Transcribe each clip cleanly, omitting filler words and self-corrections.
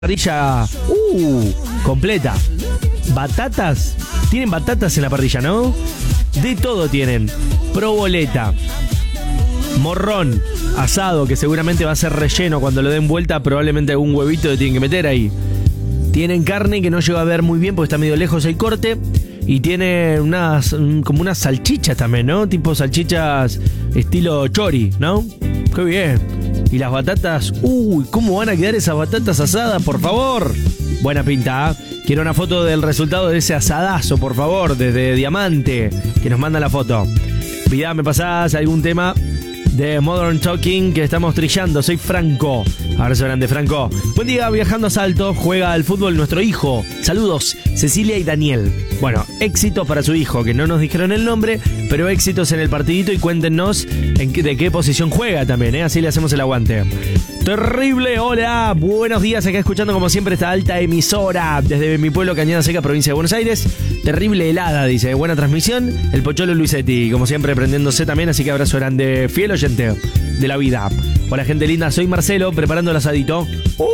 parrilla completa. Batatas, tienen batatas en la parrilla, ¿no? De todo tienen. Proboleta, morrón, asado, que seguramente va a ser relleno cuando lo den vuelta, probablemente algún huevito le tienen que meter ahí. Tienen carne que no llego a ver muy bien porque está medio lejos el corte. Y tiene como unas salchichas también, ¿no? Tipo salchichas estilo chori, ¿no? ¡Qué bien! Y las batatas, ¿cómo van a quedar esas batatas asadas, por favor? Buena pinta, ¿eh? Quiero una foto del resultado de ese asadazo, por favor, desde Diamante, que nos manda la foto. Vida, ¿me pasás algún tema de Modern Talking que estamos trillando? Soy Franco. Abrazo grande, Franco. Buen día, viajando a Salto, juega al fútbol nuestro hijo. Saludos, Cecilia y Daniel. Bueno, éxitos para su hijo, que no nos dijeron el nombre, pero éxitos en el partidito y cuéntenos de qué posición juega también, ¿eh? Así le hacemos el aguante. Terrible, hola, buenos días, acá escuchando como siempre esta alta emisora desde mi pueblo Cañada Seca, provincia de Buenos Aires. Terrible helada, dice, buena transmisión. El Pocholo Luisetti, como siempre prendiéndose también, así que abrazo grande, fiel oyente de la vida. Hola gente linda, soy Marcelo, preparando el asadito.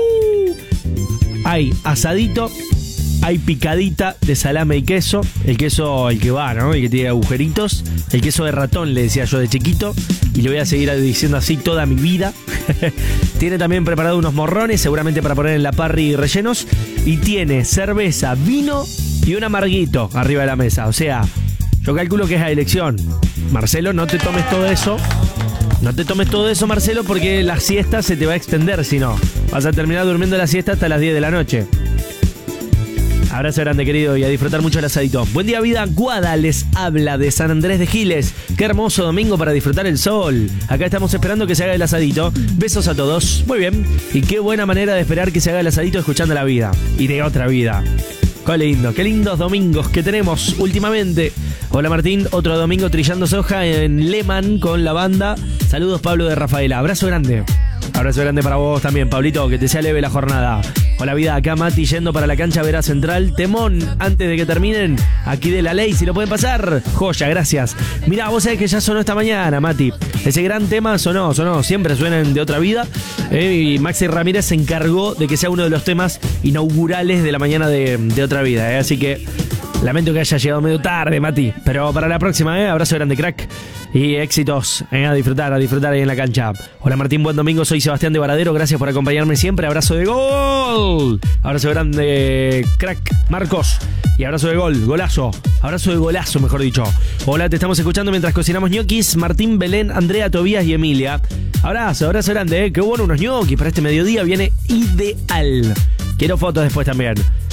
Hay asadito, hay picadita de salame y queso. El queso, el que va, ¿no? El que tiene agujeritos. El queso de ratón, le decía yo de chiquito. Y le voy a seguir diciendo así toda mi vida. Tiene también preparado unos morrones, seguramente para poner en la parry rellenos. Y tiene cerveza, vino y un amarguito arriba de la mesa. O sea, yo calculo que es la elección. Marcelo, no te tomes todo eso. No te tomes todo eso, Marcelo, porque la siesta se te va a extender, si no. Vas a terminar durmiendo la siesta hasta las 10 de la noche. Abrazo grande, querido, y a disfrutar mucho el asadito. Buen día, vida. Guada les habla de San Andrés de Giles. Qué hermoso domingo para disfrutar el sol. Acá estamos esperando que se haga el asadito. Besos a todos. Muy bien. Y qué buena manera de esperar que se haga el asadito escuchando la vida. Y de otra vida. Qué lindos domingos que tenemos últimamente. Hola Martín, otro domingo trillando soja en Lehmann con la banda. Saludos Pablo de Rafaela. Abrazo grande. Abrazo grande para vos también, Pablito, que te sea leve la jornada. Hola vida, acá Mati yendo para la cancha Vera Central. Temón, antes de que terminen, aquí de la ley, si lo pueden pasar. Joya, gracias. Mirá, vos sabés que ya sonó esta mañana, Mati. Ese gran tema sonó, siempre suenan de otra vida. Y Maxi Ramírez se encargó de que sea uno de los temas inaugurales de la mañana de otra vida. Así que lamento que haya llegado medio tarde, Mati. Pero para la próxima, abrazo grande, crack. Y éxitos, a disfrutar ahí en la cancha. Hola Martín, buen domingo, soy Sebastián de Varadero, gracias por acompañarme siempre. Abrazo de gol. Abrazo grande, crack, Marcos. Y abrazo de gol, golazo. Abrazo de golazo, mejor dicho. Hola, te estamos escuchando mientras cocinamos ñoquis. Martín, Belén, Andrea, Tobías y Emilia. Abrazo grande, qué bueno unos ñoquis para este mediodía, viene ideal. Quiero fotos después también.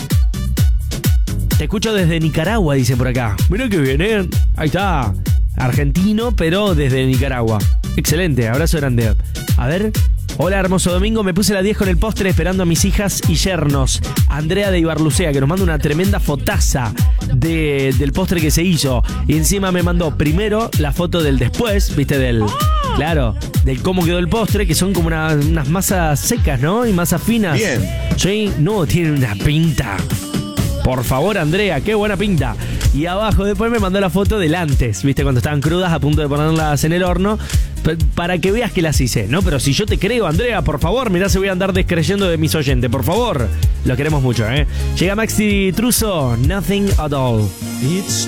Te escucho desde Nicaragua, dicen por acá. Mirá que bien, ahí está. Argentino, pero desde Nicaragua. Excelente, abrazo grande. A ver. Hola, hermoso domingo. Me puse la 10 con el postre esperando a mis hijas y yernos. Andrea de Ibarlucea, que nos manda una tremenda fotaza del postre que se hizo. Y encima me mandó primero la foto del después, ¿viste? Claro, del cómo quedó el postre, que son como unas masas secas, ¿no? Y masas finas. Bien. Sí, no, tiene una pinta. Por favor, Andrea, qué buena pinta. Y abajo después me mandó la foto del antes, ¿viste? Cuando estaban crudas a punto de ponerlas en el horno. Para que veas que las hice, ¿no? Pero si yo te creo, Andrea, por favor, mirá, se voy a andar descreyendo de mis oyentes, por favor. Lo queremos mucho, ¿eh? Llega Maxi Truso, Nothing at All.